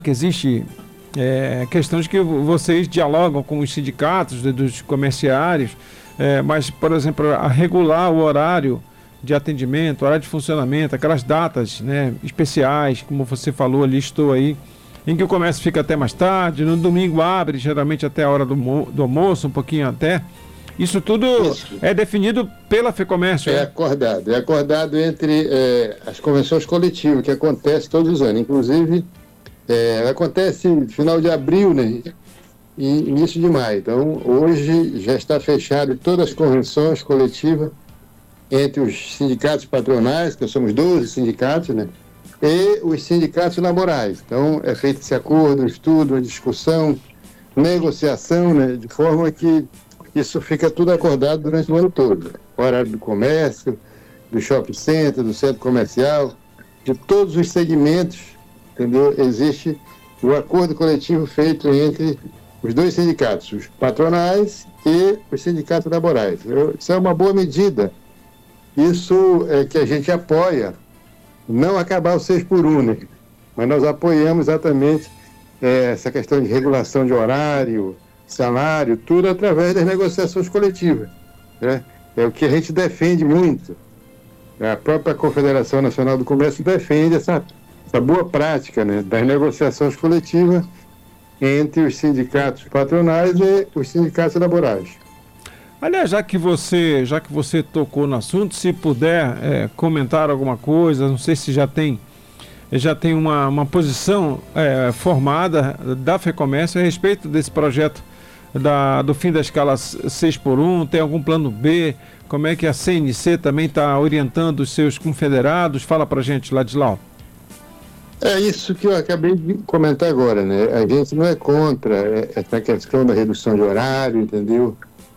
que existe questões que vocês dialogam com os sindicatos dos comerciários, mas, por exemplo, a regular o horário de atendimento, horário de funcionamento, aquelas datas, né, especiais, como você falou, listou aí, em que o comércio fica até mais tarde, no domingo abre geralmente até a hora do almoço, um pouquinho até. Isso tudo é definido pela FEComércio. É acordado entre as convenções coletivas, que acontece todos os anos. Inclusive, acontece no final de abril, né, e início de maio. Então, hoje já está fechado todas as convenções coletivas entre os sindicatos patronais, que somos 12 sindicatos, né, e os sindicatos laborais. Então, é feito esse acordo, estudo, discussão, negociação, né, de forma que isso fica tudo acordado durante o ano todo. O horário do comércio, do shopping center, do centro comercial, de todos os segmentos, entendeu? Existe o acordo coletivo feito entre os dois sindicatos, os patronais e os sindicatos laborais. Isso é uma boa medida. Isso é que a gente apoia, não acabar o 6x1, né? Mas nós apoiamos exatamente essa questão de regulação de horário, salário, tudo através das negociações coletivas, né? É o que a gente defende muito. A própria Confederação Nacional do Comércio defende essa boa prática, né, das negociações coletivas entre os sindicatos patronais e os sindicatos laborais. Aliás, já que você tocou no assunto, se puder comentar alguma coisa, não sei se já tem uma posição formada da FEComércio a respeito desse projeto do fim da escala 6x1, tem algum plano B? Como é que a CNC também está orientando os seus confederados? Fala pra gente, Ladislau. É isso que eu acabei de comentar agora, né? A gente não é contra essa questão da redução de horário, entendeu?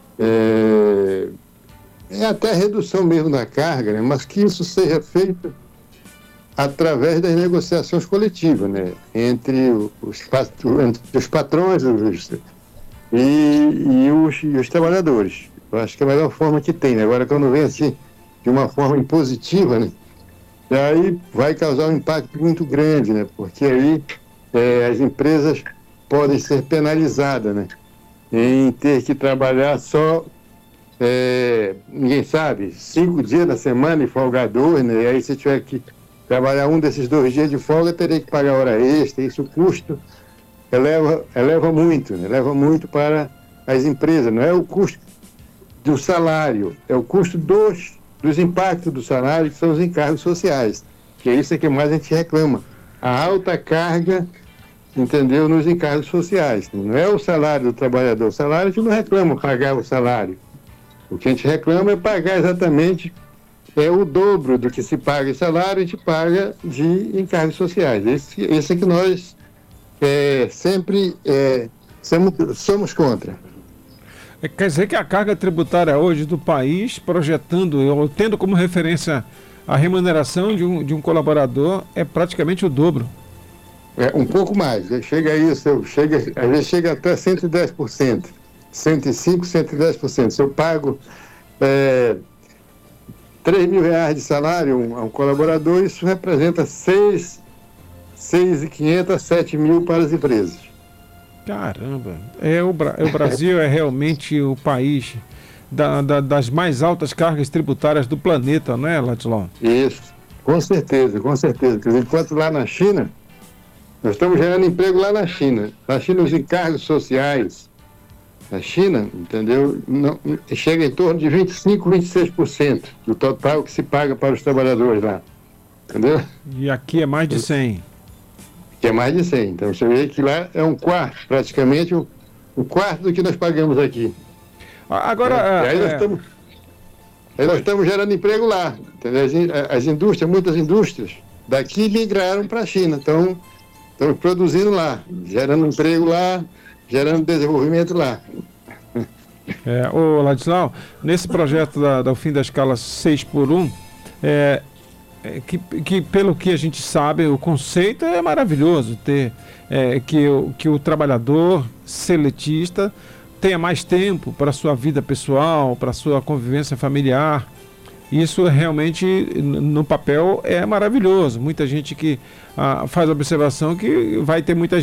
Até a redução mesmo da carga, né? Mas que isso seja feito através das negociações coletivas, né? Entre os patrões e os trabalhadores. Eu acho que é a melhor forma que tem, né? Agora, quando vem assim, de uma forma impositiva, né? E aí vai causar um impacto muito grande, né? Porque aí as empresas podem ser penalizadas, né? Em ter que trabalhar só, ninguém sabe, 5 dias da semana e folgar 2, né? E aí se tiver que trabalhar um desses 2 dias de folga, teria que pagar hora extra. Isso custo eleva muito, né? Leva muito para as empresas. Não é o custo do salário, é o custo dos impactos do salário, que são os encargos sociais, que é isso que mais a gente reclama. A alta carga, entendeu, nos encargos sociais. Não é o salário do trabalhador. O salário a gente não reclama pagar o salário. O que a gente reclama é pagar exatamente o dobro do que se paga em salário, a gente paga de encargos sociais. Esse é que nós sempre somos contra. Quer dizer que a carga tributária hoje do país, tendo como referência a remuneração de um colaborador, é praticamente o dobro. Um pouco mais. Chega a isso, às vezes chega até 110%. 105%, 110%. Se eu pago R$3.000 de salário a um colaborador, isso representa 6.500 a 7.000 para as empresas. Caramba, o Brasil é realmente o país das mais altas cargas tributárias do planeta, não é, Ladislau? Isso, com certeza, com certeza. Quer dizer, enquanto lá na China, nós estamos gerando emprego lá na China. Na China, os encargos sociais da China, entendeu, chega em torno de 25%, 26% do total que se paga para os trabalhadores lá, entendeu? E aqui é mais de 100%. Que é mais de 100. Então você vê que lá é um quarto, praticamente um quarto do que nós pagamos aqui. Agora... Aí nós estamos gerando emprego lá, entendeu? As indústrias, muitas indústrias daqui migraram para a China, estamos produzindo lá, gerando emprego lá, gerando desenvolvimento lá. Ô Ladislau, nesse projeto do fim da escala 6x1, que pelo que a gente sabe, o conceito é maravilhoso, que o trabalhador seletista tenha mais tempo para a sua vida pessoal, para a sua convivência familiar, Isso realmente, no papel, é maravilhoso. Muita gente que faz a observação que vai ter muita